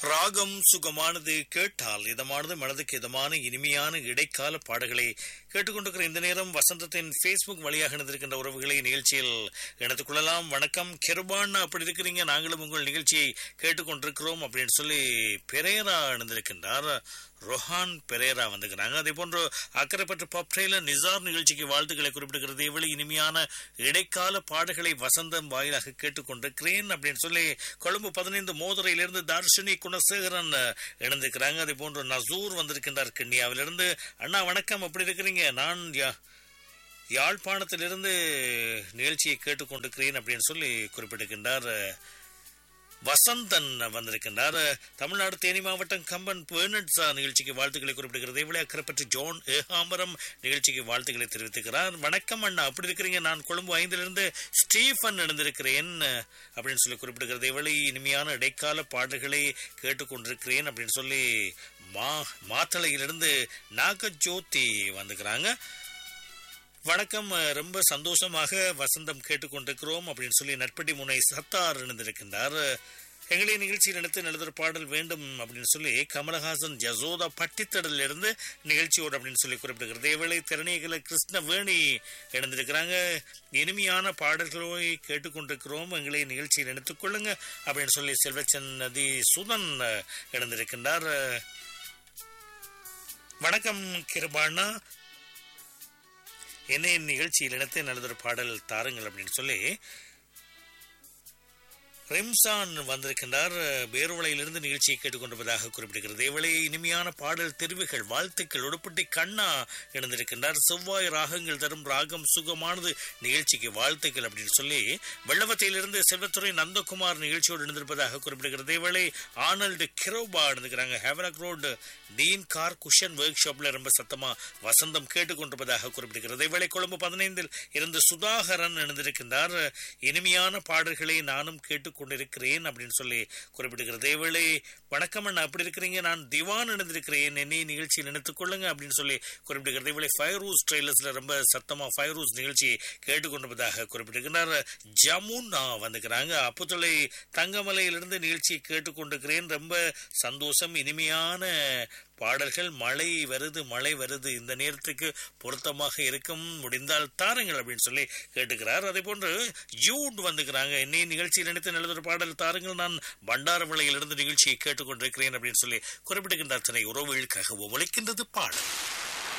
ராகம் சுகமானது கேட்டால் இதமானது மனதுக்கு இதமான இனிமையான இடைக்கால பாடல்களை கேட்டுக்கொண்டிருக்கிற இந்த நேரம் வசந்தத்தின் Facebook வழியாக இணைந்திருக்கின்ற உறவுகளை நிகழ்ச்சியில் இணைத்துக் கொள்ளலாம். வணக்கம் கிருபான், அப்படி இருக்கிறீங்க? நாங்களும் உங்கள் நிகழ்ச்சியை கேட்டுக்கொண்டிருக்கிறோம் அப்படின்னு சொல்லி பெரேரா இணைந்திருக்கின்றார். ரொஹான் பெரேரா வந்துக்கிறாங்க. அதே போன்று அக்கறைப்பட்ட பப்ரேல நிசார் நிகழ்ச்சிக்கு வாழ்த்துக்களை குறிப்பிடுகிறது. இவ்வளவு இனிமையான இடைக்கால பாடல்களை வசந்தம் வாயிலாக கேட்டுக்கொண்டிருக்கிறேன் அப்படின்னு சொல்லி கொழும்பு 15 மோதுரையிலிருந்து தர்ஷினி குணசேகரன் இணைந்திருக்கிறாங்க. அதே போன்று நசூர் வந்திருக்கின்றார் கன்னியாவிலிருந்து. அண்ணா வணக்கம், எப்படி இருக்கிறீங்க? நான் யாழ்ப்பாணத்திலிருந்து நிகழ்ச்சியை கேட்டுக்கொண்டிருக்கிறேன் அப்படின்னு சொல்லி குறிப்பிட்டிருக்கின்றார். வசந்தன் வந்திருக்கின்றார். தமிழ்நாடு தேனி மாவட்டம் கம்பன் பேர்னட்ஸா நிகழ்ச்சிக்கு வாழ்த்துக்களை குறிப்பிடுகிறது. இவ்வளவு அக்கறைப்பற்றி ஜோன் ஏகாம்பரம் நிகழ்ச்சிக்கு வாழ்த்துக்களை தெரிவித்திருக்கிறார். வணக்கம் அண்ணா, அப்படி இருக்கிறீங்க? நான் கொழும்பு 5 ஸ்டீஃபன் இணைந்திருக்கிறேன் அப்படின்னு சொல்லி குறிப்பிடுகிறது. இவ்வளவு இனிமையான இடைக்கால பாடல்களை கேட்டுக்கொண்டிருக்கிறேன் அப்படின்னு சொல்லி மாத்தளையிலிருந்து நாகஜோதி வந்துக்கிறாங்க. வணக்கம், ரொம்ப சந்தோஷமாக வசந்தம் கேட்டுக்கொண்டிருக்கிறோம் அப்படின்னு சொல்லி நட்படி முனை சத்தார் இணைந்திருக்கின்றார். எங்களின் நிகழ்ச்சியில் எடுத்து நல்லதொரு பாடல் வேண்டும் அப்படின்னு சொல்லி கமலஹாசன் ஜசோதா பட்டித்தடலில் இருந்து நிகழ்ச்சியோடு அப்படின்னு சொல்லி குறிப்பிடுகிறது. இவளை திறனைகளை கிருஷ்ணவேணி இணைந்திருக்கிறாங்க. இனிமையான பாடல்களை கேட்டுக்கொண்டிருக்கிறோம், எங்களை நிகழ்ச்சியில் எடுத்துக் கொள்ளுங்க அப்படின்னு சொல்லி செல்வச்சன் நதி சுதன் இணைந்திருக்கின்றார். வணக்கம் கிருபானா, என்னை நிகழ்ச்சியில் இணைத்து நல்லதொரு பாடல் தாருங்கள் அப்படின்னு சொல்லி ரிம்சான் வந்திருக்கின்றார். பேருவளையிலிருந்து நிகழ்ச்சியை கேட்டுக்கொண்டிருப்பதாக குறிப்பிடுகிறது. இவளை இனிமையான பாடல் தெரிவுகள் வாழ்த்துக்கள் உடுப்பட்டி கண்ணா இணைந்திருக்கின்றார். செவ்வாய் ராகங்கள் தரும் ராகம் சுகமானது நிகழ்ச்சிக்கு வாழ்த்துக்கள் அப்படின்னு சொல்லி வெள்ளவத்தையிலிருந்து செல்வத்துறை நந்தகுமார் நிகழ்ச்சியோடு இணைந்திருப்பதாக குறிப்பிடுகிறது. இவளை ஆனல்டு கிரோபா இணைந்திருக்கிறாங்க. ஹேவனக் road dean car cushion work ஷாப்ல ரொம்ப சத்தமா வசந்தம் கேட்டுக்கொண்டிருப்பதாக குறிப்பிடுகிறது. இவளை கொழும்பு 15 இருந்து சுதாகரன் இணைந்திருக்கின்றார். இனிமையான பாடல்களை நானும் கொண்டிருக்கிறேன் அப்படின்னு சொல்லி குறிப்பிடுகிறது. இவளை வணக்கம் அண்ணா, அப்படி இருக்கிறீங்க? நான் திவான் இணைந்திருக்கிறேன், என்னை நிகழ்ச்சியில் நினைத்துக் கொள்ளுங்க அப்படின்னு சொல்லி குறிப்பிடுகிறது. இவளை ஃபைரூஸ் ட்ரெய்லர்ஸ்ல ரொம்ப சத்தமா ஃபைரூஸ் நிகழ்ச்சியை கேட்டுக்கொண்டிருப்பதாக குறிப்பிட்டிருக்கிறார். ஜமுனா வந்துக்கிறாங்க. அப்புத்தொலை தங்கமலையிலிருந்து நிகழ்ச்சியை கேட்டுக்கொண்டிருக்கிறேன், ரொம்ப சந்தோஷம், இனிமையான பாடல்கள், மழை வருது இந்த நேரத்துக்கு பொருத்தமாக இருக்கும், முடிந்தால் தாருங்கள் அப்படின்னு சொல்லி கேட்டுக்கிறார். அதே போன்று ஜூட் வந்துக்கிறாங்க. என்னை நிகழ்ச்சியில் நினைத்து நல்லதொரு பாடல் தாருங்கள், நான் பண்டாரவளையிலிருந்து நிகழ்ச்சியை கேட்டுக்கொண்டிருக்கிறேன் அப்படின்னு சொல்லி குறிப்பிடுகின்ற அத்தனை உறவுகளுக்காக ஒழிக்கின்றது பாடல்.